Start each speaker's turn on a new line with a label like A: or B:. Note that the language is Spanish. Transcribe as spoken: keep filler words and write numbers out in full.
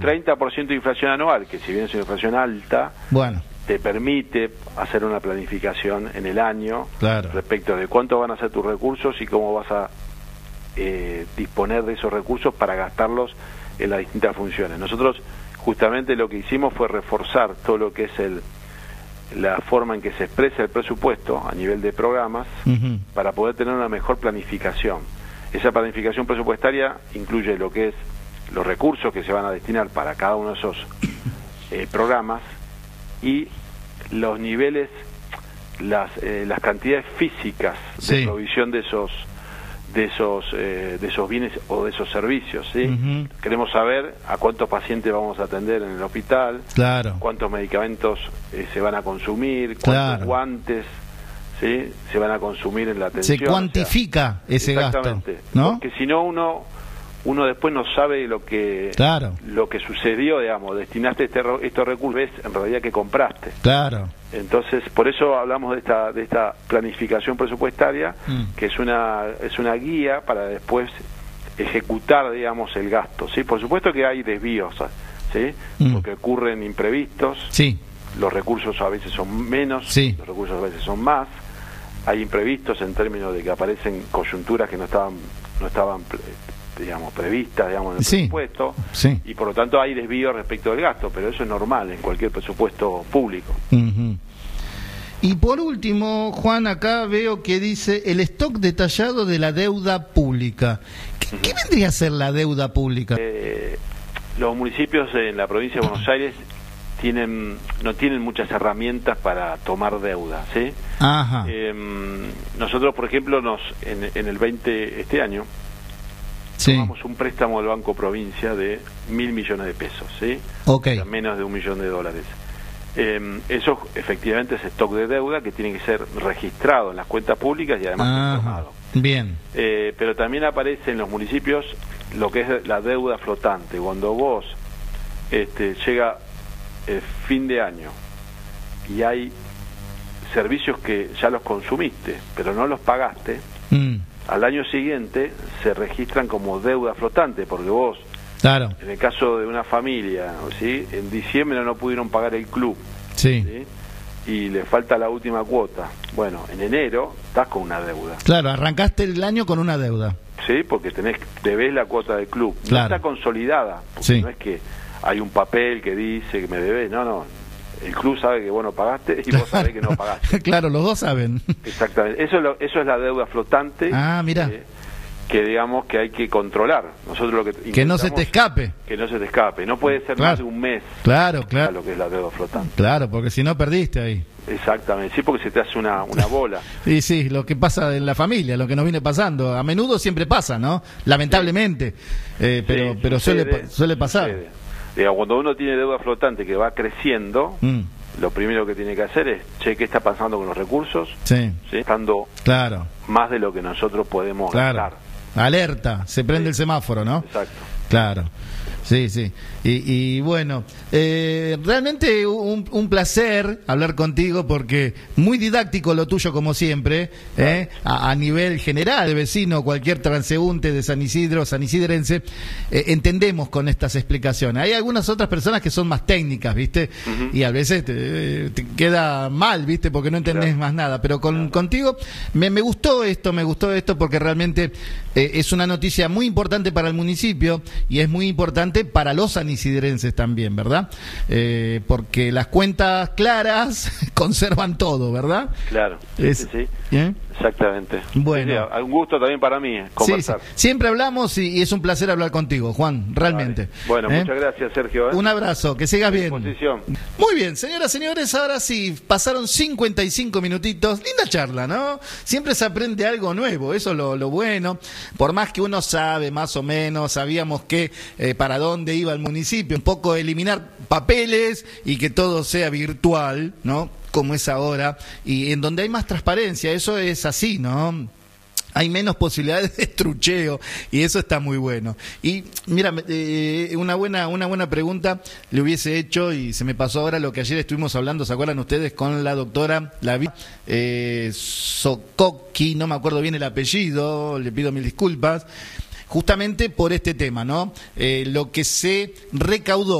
A: treinta por ciento de inflación anual, que si bien es una inflación alta,
B: bueno,
A: te permite hacer una planificación en el año,
B: claro,
A: respecto de cuánto van a ser tus recursos y cómo vas a eh, disponer de esos recursos para gastarlos en las distintas funciones. Nosotros justamente lo que hicimos fue reforzar todo lo que es el la forma en que se expresa el presupuesto a nivel de programas, uh-huh, para poder tener una mejor planificación. Esa planificación presupuestaria incluye lo que es los recursos que se van a destinar para cada uno de esos eh, programas y los niveles, las eh, las cantidades físicas de sí. provisión de esos de esos eh, de esos bienes o de esos servicios, ¿sí? Uh-huh. Queremos saber a cuántos pacientes vamos a atender en el hospital,
B: claro,
A: cuántos medicamentos eh, se van a consumir, cuántos
B: claro.
A: guantes, ¿sí?, se van a consumir en la atención.
B: Se cuantifica, o sea, ese
A: exactamente,
B: gasto, ¿no?
A: Porque si no uno uno después no sabe lo que
B: claro.
A: lo que sucedió, digamos, destinaste este, estos recursos, ves en realidad que compraste.
B: Claro.
A: Entonces, por eso hablamos de esta de esta planificación presupuestaria, mm. que es una es una guía para después ejecutar, digamos, el gasto, ¿sí? Por supuesto que hay desvíos, ¿sí? Mm. Porque ocurren imprevistos.
B: Sí.
A: Los recursos a veces son menos,
B: sí.
A: los recursos a veces son más. Hay imprevistos en términos de que aparecen coyunturas que no estaban no estaban digamos, previstas, digamos, en el sí, presupuesto,
B: sí.
A: y por lo tanto hay desvíos respecto del gasto, pero eso es normal en cualquier presupuesto público.
B: Uh-huh. Y por último, Juan, acá veo que dice el stock detallado de la deuda pública. ¿Qué, uh-huh. ¿qué vendría a ser la deuda pública?
A: Eh, los municipios en la provincia de Buenos Aires tienen no tienen muchas herramientas para tomar deuda, ¿sí?
B: Ajá.
A: Eh, nosotros, por ejemplo, nos en, en el veinte este año
B: sí.
A: tomamos un préstamo del Banco Provincia de mil millones de pesos, ¿sí?
B: Okay.
A: O sea, menos de un millón de dólares. Eh, eso efectivamente es stock de deuda que tiene que ser registrado en las cuentas públicas y además informado.
B: Bien.
A: Eh, pero también aparece en los municipios lo que es la deuda flotante. Cuando vos este, llega el fin de año y hay servicios que ya los consumiste, pero no los pagaste, mm. al año siguiente se registran como deuda flotante, porque vos,
B: claro,
A: en el caso de una familia, ¿sí?, en diciembre no pudieron pagar el club,
B: sí.
A: ¿sí?, y le falta la última cuota. Bueno, en enero estás con una deuda.
B: Claro, arrancaste el año con una deuda.
A: Sí, porque tenés debés la cuota del club.
B: Claro.
A: No está consolidada, porque
B: sí.
A: no es que hay un papel que dice que me debés, no, no. El club sabe que vos no pagaste y vos sabés que no pagaste.
B: Claro, los dos saben.
A: Exactamente. Eso es, lo, eso es la deuda flotante.
B: Ah, mira.
A: Eh, que digamos que hay que controlar. Nosotros lo que
B: que no se te escape.
A: Que no se te escape. No puede ser
B: claro.
A: más de un mes.
B: Claro, claro.
A: Lo que es la deuda flotante.
B: Claro, porque si no perdiste ahí.
A: Exactamente. Sí, porque se te hace una, una bola.
B: Sí, sí, lo que pasa en la familia, lo que nos viene pasando. A menudo siempre pasa, ¿no? Lamentablemente. Sí. Eh, pero
A: sí,
B: pero
A: sucede,
B: suele, suele pasar.
A: Sucede. Digamos, cuando uno tiene deuda flotante que va creciendo, mm. lo primero que tiene que hacer es, che, ¿qué está pasando con los recursos?
B: Sí.
A: ¿Sí? Estando
B: claro.
A: más de lo que nosotros podemos
B: claro.
A: gastar.
B: Alerta, se prende sí. el semáforo, ¿no?
A: Exacto.
B: Claro. Sí, sí. Y, y bueno, eh, realmente un, un placer hablar contigo porque muy didáctico lo tuyo como siempre, ¿eh? a, a nivel general, de vecino, cualquier transeúnte de San Isidro, sanisidrense, eh, entendemos con estas explicaciones. Hay algunas otras personas que son más técnicas, ¿viste? Uh-huh. Y a veces te, te queda mal, ¿viste? Porque no entendés claro. más nada. Pero con, claro. contigo me, me gustó esto, me gustó esto porque realmente eh, es una noticia muy importante para el municipio y es muy importante para los sanisidrenses también, ¿verdad? Eh, porque las cuentas claras conservan todo, ¿verdad?
A: Claro,
B: es,
A: sí, sí.
B: ¿eh?
A: Exactamente.
B: Bueno.
A: Sí, sí, un gusto también para mí conversar.
B: Sí, sí. Siempre hablamos y, y es un placer hablar contigo, Juan, realmente.
A: Vale. Bueno,
B: ¿Eh?
A: muchas gracias, Sergio. ¿eh?
B: Un abrazo, que sigas bien.
A: Disposición.
B: Muy bien, señoras y señores, ahora sí, pasaron cincuenta y cinco minutitos. Linda charla, ¿no? Siempre se aprende algo nuevo, eso es lo, lo bueno. Por más que uno sabe, más o menos, sabíamos que eh, para dónde iba el municipio, un poco eliminar papeles y que todo sea virtual, ¿no? Como es ahora, y en donde hay más transparencia, eso es así, ¿no? Hay menos posibilidades de trucheo y eso está muy bueno. Y mira, eh, una buena una buena pregunta le hubiese hecho y se me pasó ahora lo que ayer estuvimos hablando, ¿se acuerdan ustedes? Con la doctora Lavi eh, Sokoki, no me acuerdo bien el apellido, le pido mil disculpas. justamente por este tema, ¿no? Eh, lo que se recaudó